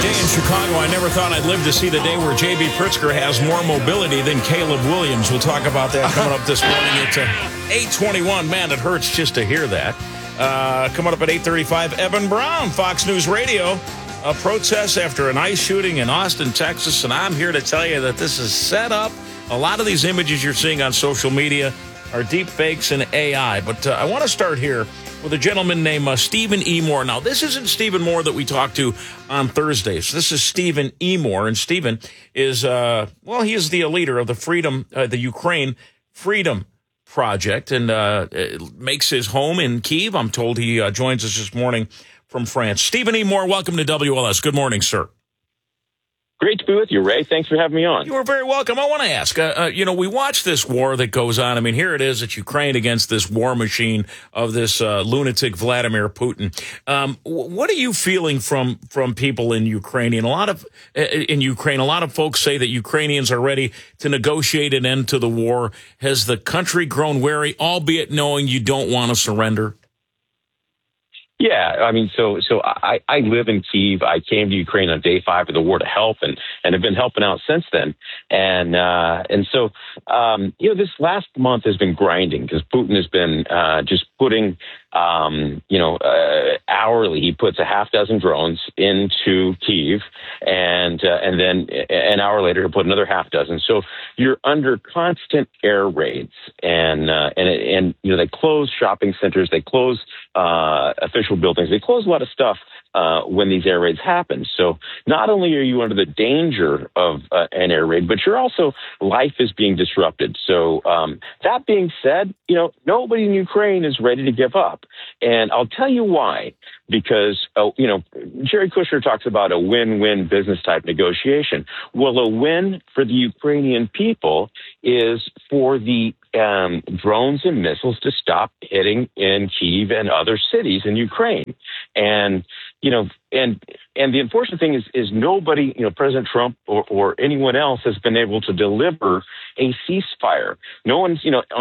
day in Chicago. I never thought I'd live to see the day where J.B. Pritzker has more mobility than Caleb Williams. We'll talk about that coming up this morning at 8:21. Man, it hurts just to hear that. Coming up at 8:35, Evan Brown, Fox News Radio. A protest after an ICE shooting in Austin, Texas. And I'm here to tell you that this is set up. A lot of these images you're seeing on social media are deep fakes and AI. But I want to start here with a gentleman named Stephen E. Moore. Now, this isn't Stephen Moore that we talked to on Thursdays. This is Stephen E. Moore, and Stephen is, he is the leader of the Ukraine Freedom Project, and makes his home in Kyiv. I'm told he joins us this morning from France. Stephen E. Moore, welcome to WLS. Good morning, sir. Great to be with you, Ray. Thanks for having me on. You are very welcome. I want to ask, we watch this war that goes on. I mean, here it is. It's Ukraine against this war machine of this lunatic Vladimir Putin. What are you feeling from people in Ukraine? A lot of folks say that Ukrainians are ready to negotiate an end to the war. Has the country grown wary, albeit knowing you don't want to surrender? Yeah, I mean, so I live in Kyiv. I came to Ukraine on day 5 of the war to help, and have been helping out since then. And so this last month has been grinding because Putin has been just putting, hourly he puts a half dozen drones into Kyiv, and then an hour later he'll put another half dozen. So you're under constant air raids, and they close shopping centers, they close official buildings, they close a lot of stuff when these air raids happen. So not only are you under the danger of an air raid, but life is being disrupted. So that being said, nobody in Ukraine is ready to give up. And I'll tell you why. Because, Jerry Kushner talks about a win-win business type negotiation. Well, a win for the Ukrainian people is for the drones and missiles to stop hitting in Kyiv and other cities in Ukraine. And the unfortunate thing is nobody, President Trump or anyone else has been able to deliver a ceasefire. No one's,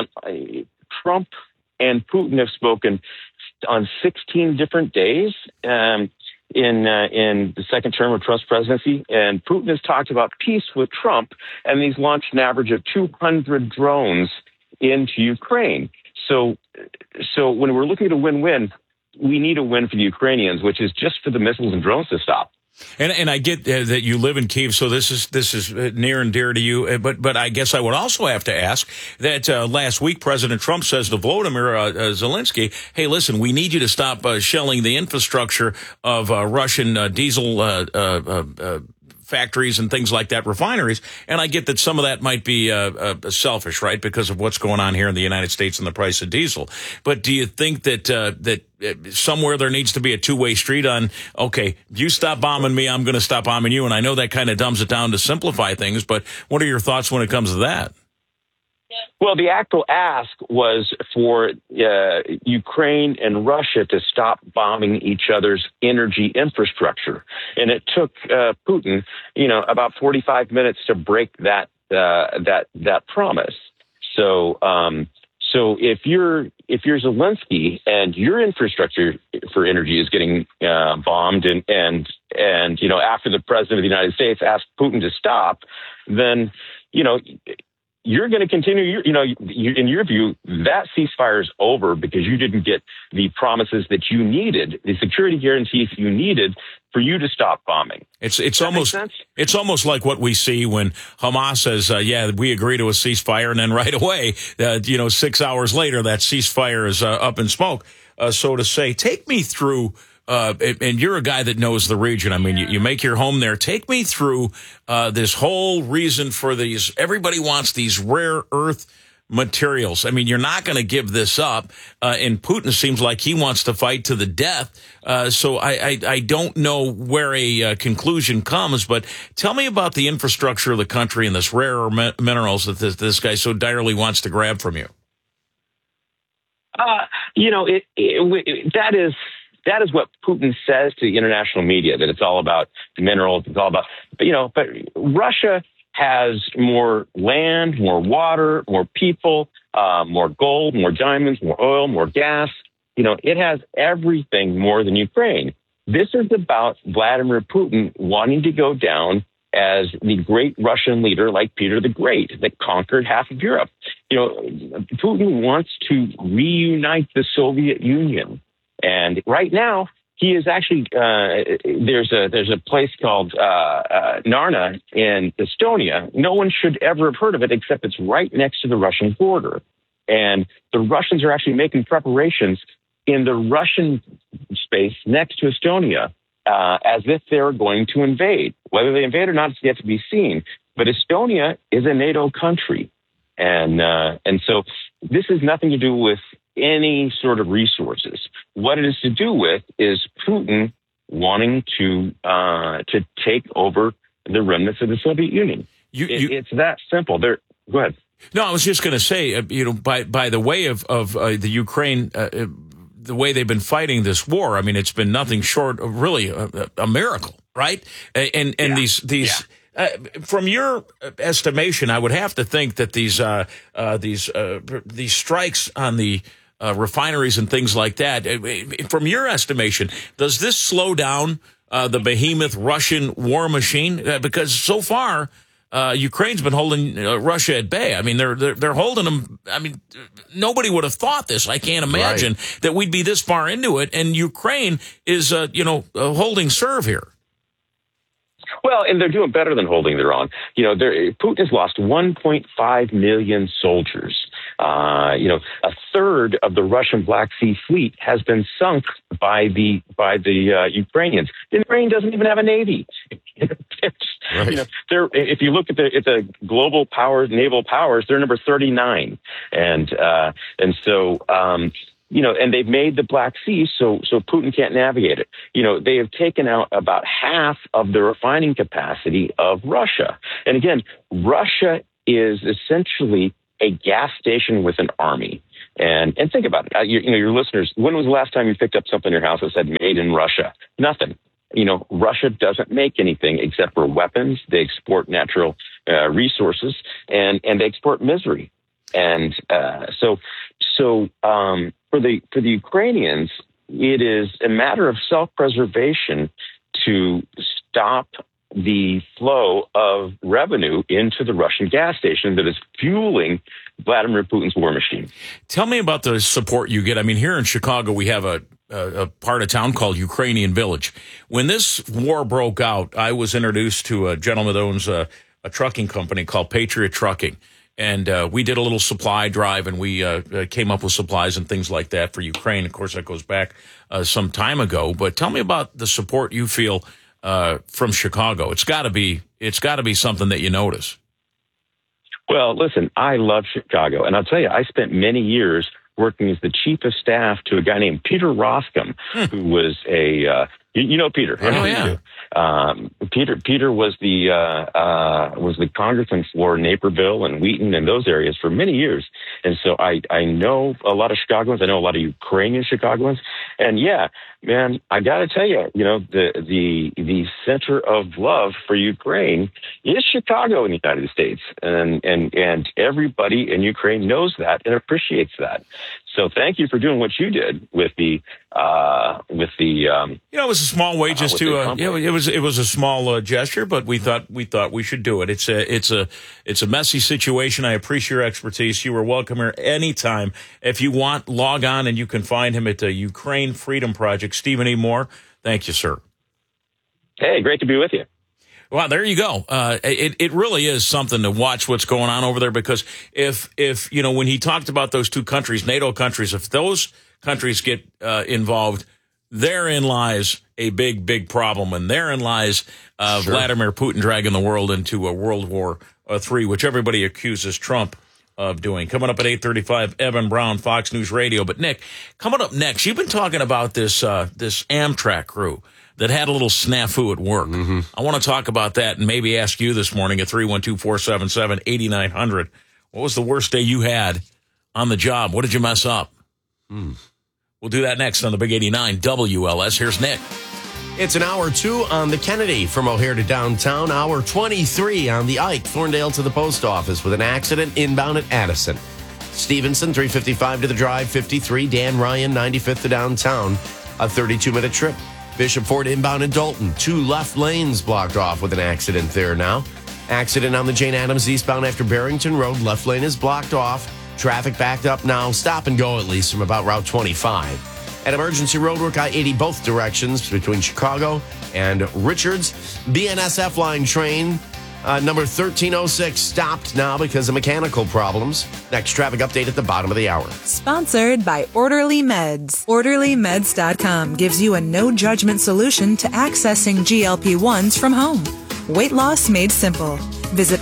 Trump and Putin have spoken on 16 different days in the second term of Trump's presidency, and Putin has talked about peace with Trump, and he's launched an average of 200 drones into Ukraine. So when we're looking at a win-win, we need a win for the Ukrainians, which is just for the missiles and drones to stop. And I get that you live in Kyiv, so this is near and dear to you. But I guess I would also have to ask that last week President Trump says to Volodymyr Zelensky, "Hey, listen, we need you to stop shelling the infrastructure of Russian diesel factories and things like that, refineries." And I get that some of that might be selfish, right, because of what's going on here in the United States and the price of diesel. But do you think that somewhere there needs to be a two-way street on, okay, you stop bombing me, I'm going to stop bombing you? And I know that kind of dumbs it down to simplify things, but what are your thoughts when it comes to that? Well, the actual ask was for Ukraine and Russia to stop bombing each other's energy infrastructure, and it took Putin, about 45 minutes to break that promise. So if you're Zelensky and your infrastructure for energy is getting bombed, and after the president of the United States asked Putin to stop, then you're going to continue, in your view, that ceasefire is over because you didn't get the promises that you needed, the security guarantees you needed for you to stop bombing. It's almost like what we see when Hamas says, we agree to a ceasefire, and then right away, 6 hours later, that ceasefire is up in smoke, so to say. Take me through, and you're a guy that knows the region. I mean, you make your home there. Take me through this whole reason for these. Everybody wants these rare earth materials. I mean, you're not going to give this up. And Putin seems like he wants to fight to the death. So I don't know where a conclusion comes, but tell me about the infrastructure of the country and this rare minerals that this guy so direly wants to grab from you. That is what Putin says to the international media, that it's all about minerals, it's all about, but Russia has more land, more water, more people, more gold, more diamonds, more oil, more gas. It has everything more than Ukraine. This is about Vladimir Putin wanting to go down as the great Russian leader like Peter the Great that conquered half of Europe. Putin wants to reunite the Soviet Union. And right now, he is actually, there's a place called Narna in Estonia. No one should ever have heard of it, except it's right next to the Russian border. And the Russians are actually making preparations in the Russian space next to Estonia, as if they're going to invade. Whether they invade or not is yet to be seen. But Estonia is a NATO country. And so this has nothing to do with any sort of resources. What it is to do with is Putin wanting to take over the remnants of the Soviet Union. It's that simple. Go ahead. No, I was just going to say, by the way of the Ukraine, the way they've been fighting this war, I mean, it's been nothing short of really a miracle, right? And these. From your estimation, I would have to think that these strikes on the refineries and things like that, from your estimation, does this slow down the behemoth Russian war machine? Because so far, Ukraine's been holding Russia at bay. I mean, they're holding them. I mean, nobody would have thought this. I can't imagine that we'd be this far into it, and Ukraine is holding serve here. Well, and they're doing better than holding their own. Putin has lost 1.5 million soldiers. A third of the Russian Black Sea Fleet has been sunk by the Ukrainians. Ukraine doesn't even have a navy. If you look at the global powers, naval powers, they're number 39, and so. And they've made the Black Sea so Putin can't navigate it. They have taken out about half of the refining capacity of Russia. And again, Russia is essentially a gas station with an army. And think about it. Your listeners, when was the last time you picked up something in your house that said made in Russia? Nothing. Russia doesn't make anything except for weapons. They export natural resources and they export misery. And for the Ukrainians, it is a matter of self-preservation to stop the flow of revenue into the Russian gas station that is fueling Vladimir Putin's war machine. Tell me about the support you get. I mean, here in Chicago, we have a part of town called Ukrainian Village. When this war broke out, I was introduced to a gentleman that owns a trucking company called Patriot Trucking. And we did a little supply drive, and we came up with supplies and things like that for Ukraine. Of course, that goes back some time ago. But tell me about the support you feel from Chicago. It's got to be something that you notice. Well, listen, I love Chicago, and I'll tell you, I spent many years working as the chief of staff to a guy named Peter Roskam, who was a Peter. Oh, yeah. Peter was the congressman for Naperville and Wheaton and those areas for many years. And so I know a lot of Chicagoans. I know a lot of Ukrainian Chicagoans. And yeah, man, I got to tell you, the center of love for Ukraine is Chicago in the United States. And everybody in Ukraine knows that and appreciates that. So thank you for doing what you did with the it was a small way just it was a small gesture, but we thought we should do it. It's a messy situation. I appreciate your expertise. You are welcome here anytime. If you want, log on and you can find him at the Ukraine Freedom Project. Stephen E. Moore, thank you, sir. Hey, great to be with you. Well, there you go. It really is something to watch what's going on over there, because if when he talked about those two countries, NATO countries, if those countries get involved, therein lies a big, big problem, and therein lies Vladimir Putin dragging the world into a World War III, which everybody accuses Trump of doing. Coming up at 8:35, Evan Brown, Fox News Radio. But Nick, coming up next, you've been talking about this Amtrak crew that had a little snafu at work. Mm-hmm. I want to talk about that and maybe ask you this morning at 312-477-8900. What was the worst day you had on the job? What did you mess up? We'll do that next on the Big 89 WLS. Here's Nick. It's an hour 2 on the Kennedy from O'Hare to downtown. Hour 23 on the Ike, Thorndale to the post office with an accident inbound at Addison. Stevenson, 355 to the drive, 53. Dan Ryan, 95th to downtown, a 32-minute trip. Bishop Ford inbound in Dalton. 2 left lanes blocked off with an accident there now. Accident on the Jane Addams eastbound after Barrington Road. Left lane is blocked off. Traffic backed up now. Stop and go at least from about Route 25. At emergency roadwork, I-80 both directions between Chicago and Richards. BNSF line train number 1306 stopped now because of mechanical problems. Next traffic update at the bottom of the hour. Sponsored by Orderly Meds. OrderlyMeds.com gives you a no-judgment solution to accessing GLP-1s from home. Weight loss made simple. Visit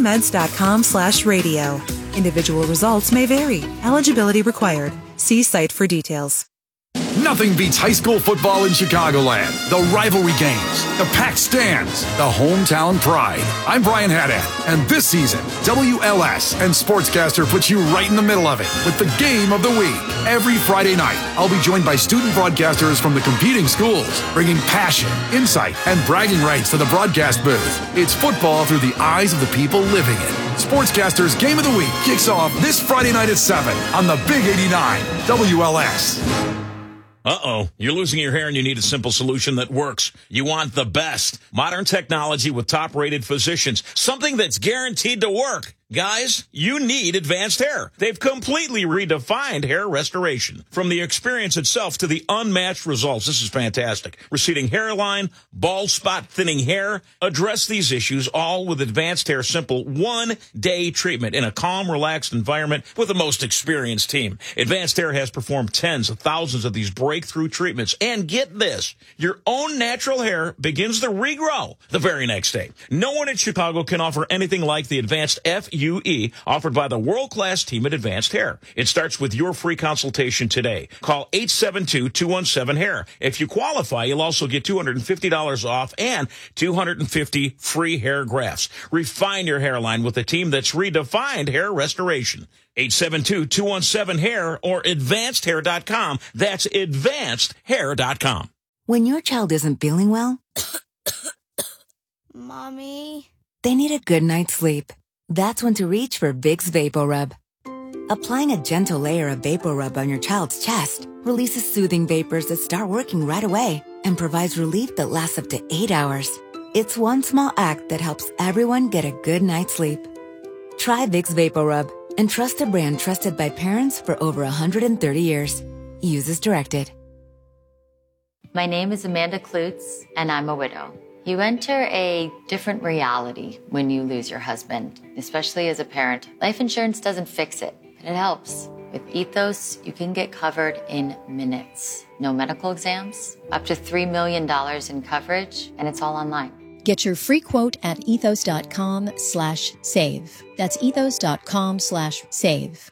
OrderlyMeds.com/radio. Individual results may vary. Eligibility required. See site for details. Nothing beats high school football in Chicagoland. The rivalry games, the packed stands, the hometown pride. I'm Brian Haddad, and this season, WLS and Sportscaster puts you right in the middle of it with the game of the week. Every Friday night, I'll be joined by student broadcasters from the competing schools, bringing passion, insight, and bragging rights to the broadcast booth. It's football through the eyes of the people living it. Sportscaster's Game of the Week kicks off this Friday night at 7 on the Big 89 WLS. Uh-oh, you're losing your hair and you need a simple solution that works. You want the best. Modern technology with top-rated physicians. Something that's guaranteed to work. Guys, you need Advanced Hair. They've completely redefined hair restoration. From the experience itself to the unmatched results. This is fantastic. Receding hairline, bald spot, thinning hair. Address these issues all with Advanced Hair simple one-day treatment in a calm, relaxed environment with the most experienced team. Advanced Hair has performed tens of thousands of these breakthrough treatments. And get this, your own natural hair begins to regrow the very next day. No one in Chicago can offer anything like the Advanced FUE offered by the world-class team at Advanced Hair. It starts with your free consultation today. Call 872-217-HAIR. If you qualify, you'll also get $250 off and 250 free hair grafts. Refine your hairline with a team that's redefined hair restoration. 872-217-HAIR or advancedhair.com. That's advancedhair.com. When your child isn't feeling well, Mommy, they need a good night's sleep. That's when to reach for Vicks VapoRub. Applying a gentle layer of VapoRub on your child's chest releases soothing vapors that start working right away and provides relief that lasts up to 8 hours. It's one small act that helps everyone get a good night's sleep. Try Vicks VapoRub and trust a brand trusted by parents for over 130 years. Use as directed. My name is Amanda Klutz, and I'm a widow. You enter a different reality when you lose your husband, especially as a parent. Life insurance doesn't fix it, but it helps. With Ethos, you can get covered in minutes. No medical exams, up to $3 million in coverage, and it's all online. Get your free quote at ethos.com/save. That's ethos.com/save.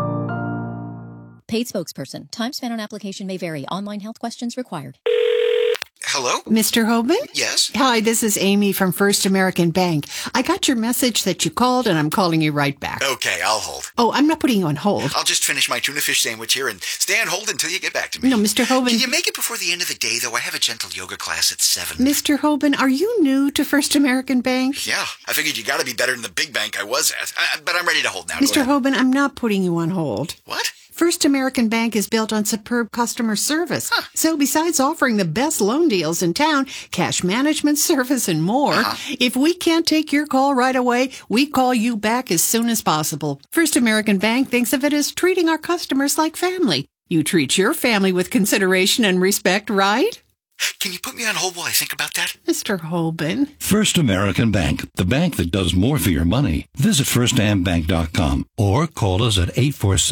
Paid spokesperson. Time spent on application may vary. Online health questions required. Hello? Mr. Hoban? Yes? Hi, this is Amy from First American Bank. I got your message that you called, and I'm calling you right back. Okay, I'll hold. Oh, I'm not putting you on hold. I'll just finish my tuna fish sandwich here and stay on hold until you get back to me. No, Mr. Hoban. Can you make it before the end of the day, though? I have a gentle yoga class at 7. Mr. Hoban, are you new to First American Bank? Yeah, I figured you got to be better than the big bank I was at. But I'm ready to hold now. Mr. Hoban, I'm not putting you on hold. What? First American Bank is built on superb customer service. Huh. So besides offering the best loan deals in town, cash management service, and more, if we can't take your call right away, we call you back as soon as possible. First American Bank thinks of it as treating our customers like family. You treat your family with consideration and respect, right? Can you put me on hold while I think about that? Mr. Hoban. First American Bank, the bank that does more for your money. Visit firstambank.com or call us at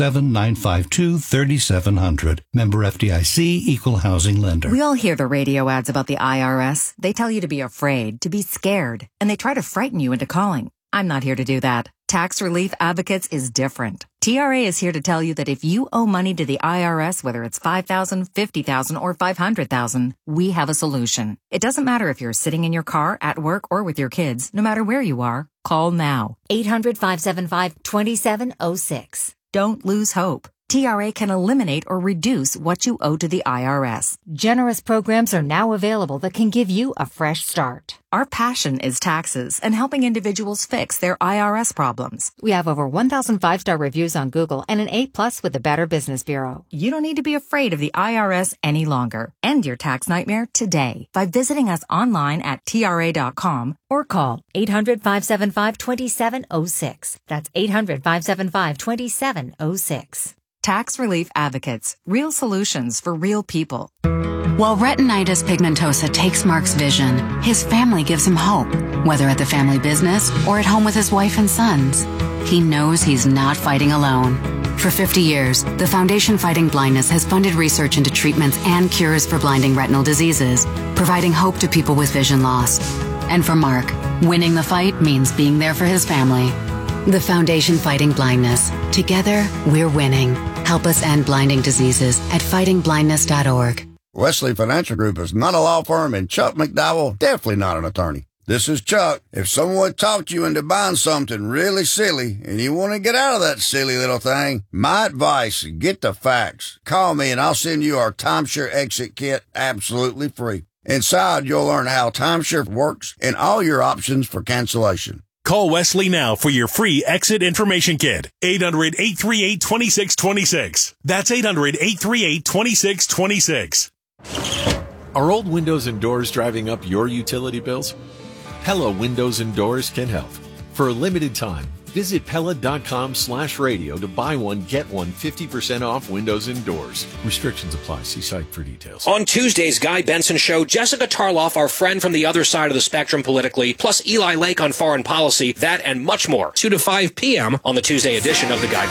847-952-3700. Member FDIC, Equal Housing Lender. We all hear the radio ads about the IRS. They tell you to be afraid, to be scared, and they try to frighten you into calling. I'm not here to do that. Tax Relief Advocates is different. TRA is here to tell you that if you owe money to the IRS, whether it's $5,000, $50,000, or $500,000, we have a solution. It doesn't matter if you're sitting in your car, at work, or with your kids. No matter where you are, call now. 800-575-2706. Don't lose hope. TRA can eliminate or reduce what you owe to the IRS. Generous programs are now available that can give you a fresh start. Our passion is taxes and helping individuals fix their IRS problems. We have over 1,000 5-star reviews on Google and an A+ with the Better Business Bureau. You don't need to be afraid of the IRS any longer. End your tax nightmare today by visiting us online at TRA.com or call 800-575-2706. That's 800-575-2706. Tax Relief Advocates. Real solutions for real people. While retinitis pigmentosa takes Mark's vision, his family gives him hope, whether at the family business or at home with his wife and sons. He knows he's not fighting alone. For 50 years, the Foundation Fighting Blindness has funded research into treatments and cures for blinding retinal diseases, providing hope to people with vision loss. And for Mark, winning the fight means being there for his family. The Foundation Fighting Blindness. Together, we're winning. Help us end blinding diseases at fightingblindness.org. Wesley Financial Group is not a law firm, and Chuck McDowell definitely not an attorney. This is Chuck. If someone talked you into buying something really silly and you want to get out of that silly little thing, my advice, get the facts. Call me and I'll send you our timeshare exit kit absolutely free. Inside, you'll learn how timeshare works and all your options for cancellation. Call Wesley now for your free exit information kit. 800-838-2626. That's 800-838-2626. Are old windows and doors driving up your utility bills? Pella Windows and Doors can help. For a limited time, visit Pella.com/radio to buy one, get one 50% off windows and doors. Restrictions apply. See site for details. On Tuesday's Guy Benson Show, Jessica Tarloff, our friend from the other side of the spectrum politically, plus Eli Lake on foreign policy, that and much more. 2 to 5 p.m. on the Tuesday edition of The Guy